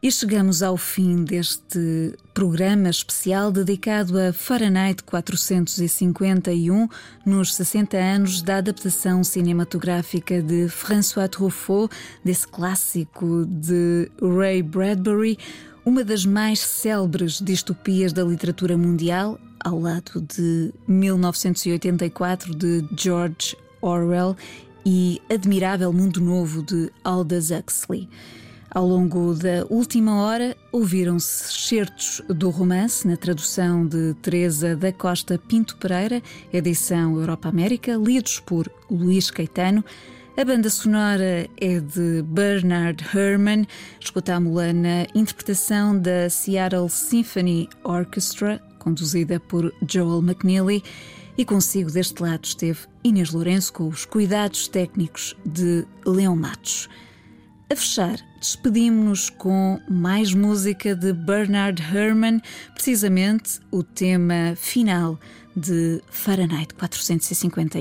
E chegamos ao fim deste programa especial dedicado a Fahrenheit 451, nos 60 anos da adaptação cinematográfica de François Truffaut, desse clássico de Ray Bradbury, uma das mais célebres distopias da literatura mundial, ao lado de 1984 de George Orwell e Admirável Mundo Novo de Aldous Huxley. Ao longo da última hora, ouviram-se excertos do romance na tradução de Teresa da Costa Pinto Pereira, edição Europa-América, lidos por Luís Caetano. A banda sonora é de Bernard Herrmann, escutámo-la na interpretação da Seattle Symphony Orchestra, conduzida por Joel McNeely, e consigo deste lado esteve Inês Lourenço com os cuidados técnicos de Leão Matos. A fechar, despedimos-nos com mais música de Bernard Herrmann, precisamente o tema final de Fahrenheit 451.